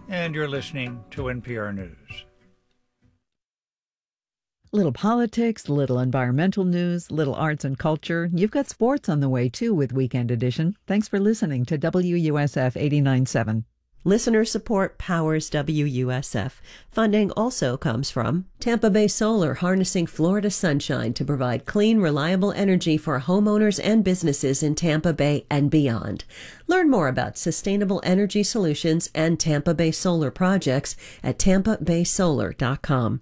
and you're listening to NPR News. Little politics, little environmental news, little arts and culture. You've got sports on the way, too, with Weekend Edition. Thanks for listening to WUSF 89.7. Listener support powers WUSF. Funding also comes from Tampa Bay Solar, harnessing Florida sunshine to provide clean, reliable energy for homeowners and businesses in Tampa Bay and beyond. Learn more about sustainable energy solutions and Tampa Bay Solar projects at tampabaysolar.com.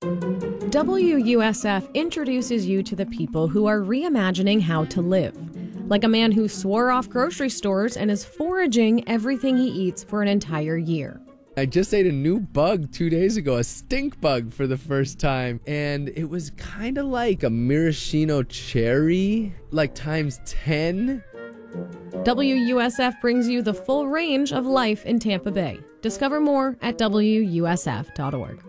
WUSF introduces you to the people who are reimagining how to live. Like a man who swore off grocery stores and is foraging everything he eats for an entire year. I just ate a new bug 2 days ago, a stink bug for the first time, and it was kind of like a maraschino cherry, like times 10. WUSF brings you the full range of life in Tampa Bay. Discover more at WUSF.org.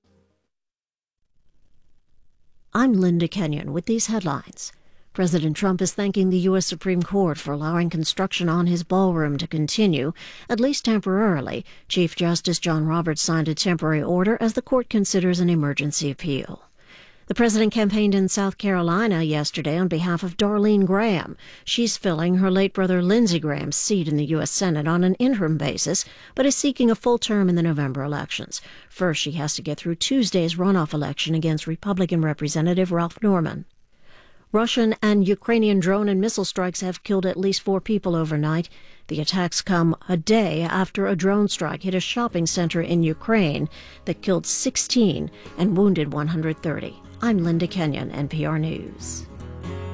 I'm Linda Kenyon with these headlines. President Trump is thanking the U.S. Supreme Court for allowing construction on his ballroom to continue, at least temporarily. Chief Justice John Roberts signed a temporary order as the court considers an emergency appeal. The president campaigned in South Carolina yesterday on behalf of Darlene Graham. She's filling her late brother Lindsey Graham's seat in the U.S. Senate on an interim basis, but is seeking a full term in the November elections. First, she has to get through Tuesday's runoff election against Republican Representative Ralph Norman. Russian and Ukrainian drone and missile strikes have killed at least 4 people overnight. The attacks come a day after a drone strike hit a shopping center in Ukraine that killed 16 and wounded 130. I'm Linda Kenyon, NPR News.